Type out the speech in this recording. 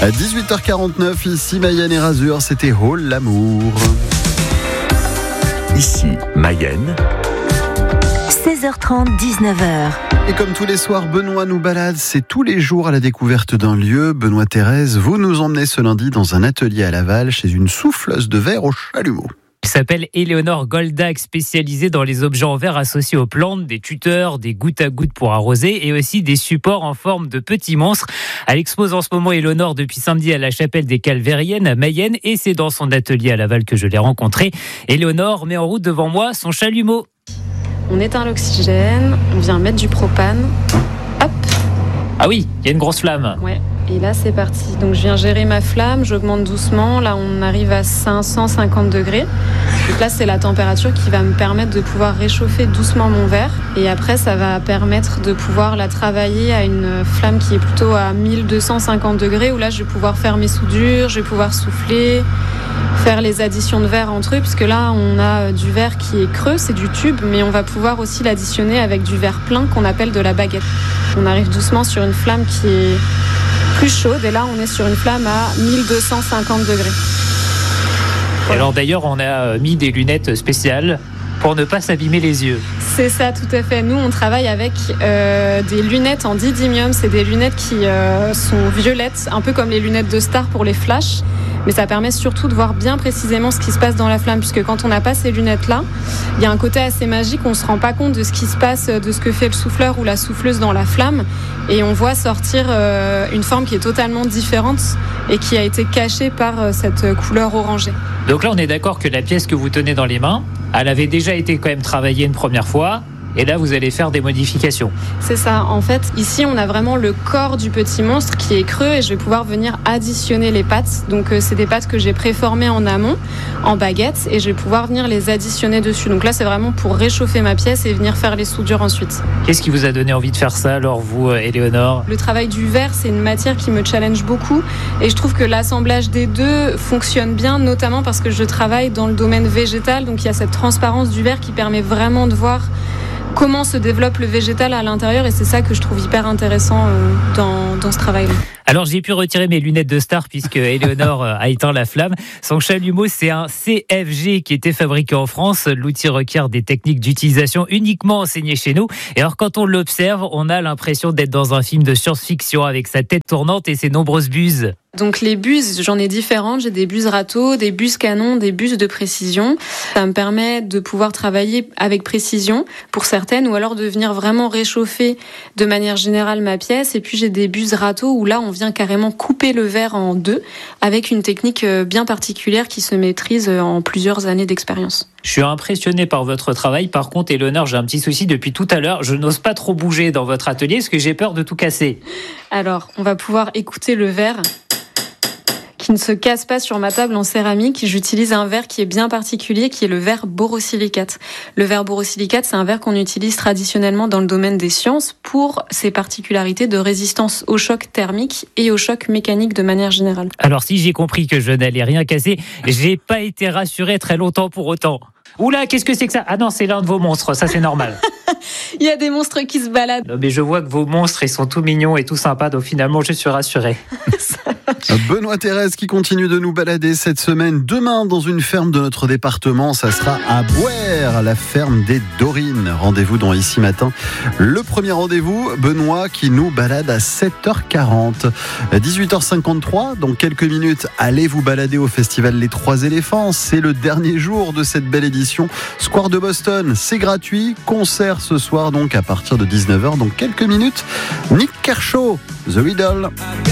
À 18h49, ici Mayenne et Razur, c'était Oh l'amour. Ici Mayenne. 16h30, 19h. Et comme tous les soirs, Benoît nous balade, c'est tous les jours à la découverte d'un lieu. Benoît Thérèse, vous nous emmenez ce lundi dans un atelier à Laval chez une souffleuse de verre au chalumeau. Il s'appelle Éléonore Goldac, spécialisée dans les objets en verre associés aux plantes, des tuteurs, des gouttes à gouttes pour arroser et aussi des supports en forme de petits monstres. Elle expose en ce moment Éléonore depuis samedi à la chapelle des Calvériennes à Mayenne et c'est dans son atelier à Laval que je l'ai rencontrée. Éléonore met en route devant moi son chalumeau. On éteint l'oxygène, on vient mettre du propane. Hop. Ah oui, il y a une grosse flamme. Ouais. Et là, c'est parti. Donc, je viens gérer ma flamme, j'augmente doucement. Là, on arrive à 550 degrés. Donc là, c'est la température qui va me permettre de pouvoir réchauffer doucement mon verre. Et après, ça va permettre de pouvoir la travailler à une flamme qui est plutôt à 1250 degrés, où là, je vais pouvoir faire mes soudures, je vais pouvoir souffler, faire les additions de verre entre eux, puisque là, on a du verre qui est creux, c'est du tube, mais on va pouvoir aussi l'additionner avec du verre plein qu'on appelle de la baguette. On arrive doucement sur une flamme qui est plus chaude et là on est sur une flamme à 1250 degrés. Et alors d'ailleurs on a mis des lunettes spéciales pour ne pas s'abîmer les yeux. C'est ça, tout à fait. Nous on travaille avec des lunettes en didymium, c'est des lunettes qui sont violettes, un peu comme les lunettes de star pour les flashs. Mais ça permet surtout de voir bien précisément ce qui se passe dans la flamme, puisque quand on n'a pas ces lunettes-là, il y a un côté assez magique, on ne se rend pas compte de ce qui se passe, de ce que fait le souffleur ou la souffleuse dans la flamme, et on voit sortir une forme qui est totalement différente et qui a été cachée par cette couleur orangée. Donc là on est d'accord que la pièce que vous tenez dans les mains, elle avait déjà été quand même travaillée une première fois. Et là, vous allez faire des modifications. C'est ça. En fait, ici, on a vraiment le corps du petit monstre qui est creux et je vais pouvoir venir additionner les pattes. Donc, c'est des pattes que j'ai préformées en amont, en baguette, et je vais pouvoir venir les additionner dessus. Donc là, c'est vraiment pour réchauffer ma pièce et venir faire les soudures ensuite. Qu'est-ce qui vous a donné envie de faire ça, alors, vous, Éléonore ? Le travail du verre, c'est une matière qui me challenge beaucoup et je trouve que l'assemblage des deux fonctionne bien, notamment parce que je travaille dans le domaine végétal. Donc, il y a cette transparence du verre qui permet vraiment de voir comment se développe le végétal à l'intérieur et c'est ça que je trouve hyper intéressant dans ce travail-là. Alors j'ai pu retirer mes lunettes de star puisque Éléonore a éteint la flamme. Son chalumeau, c'est un CFG qui était fabriqué en France. L'outil requiert des techniques d'utilisation uniquement enseignées chez nous. Et alors quand on l'observe, on a l'impression d'être dans un film de science-fiction avec sa tête tournante et ses nombreuses buses. Donc les buses, j'en ai différentes. J'ai des buses râteaux, des buses canons, des buses de précision. Ça me permet de pouvoir travailler avec précision pour certaines ou alors de venir vraiment réchauffer de manière générale ma pièce. Et puis j'ai des buses râteaux où là on vient carrément couper le verre en deux avec une technique bien particulière qui se maîtrise en plusieurs années d'expérience. Je suis impressionné par votre travail. Par contre, Éléonore, j'ai un petit souci depuis tout à l'heure. Je n'ose pas trop bouger dans votre atelier parce que j'ai peur de tout casser. Alors, on va pouvoir écouter le verre qui ne se casse pas sur ma table en céramique. J'utilise un verre qui est bien particulier, qui est le verre borosilicate. Le verre borosilicate, c'est un verre qu'on utilise traditionnellement dans le domaine des sciences pour ses particularités de résistance au choc thermique et au choc mécanique de manière générale. Alors, si j'ai compris que je n'allais rien casser, j'ai pas été rassuré très longtemps pour autant. Oula, qu'est-ce que c'est que ça ? Ah non, c'est l'un de vos monstres, ça c'est normal. Il y a des monstres qui se baladent. Non, mais je vois que vos monstres, ils sont tout mignons et tout sympas, donc finalement je suis rassuré. Benoît Thérèse qui continue de nous balader cette semaine. Demain, dans une ferme de notre département, ça sera à Bouers, la ferme des Dorines. Rendez-vous dans Ici Matin. Le premier rendez-vous, Benoît qui nous balade à 7h40. 18h53, dans quelques minutes, allez vous balader au festival Les Trois Éléphants. C'est le dernier jour de cette belle édition. Square de Boston, c'est gratuit. Concert ce soir, donc à partir de 19h. Dans quelques minutes, Nick Kershaw, The Riddle.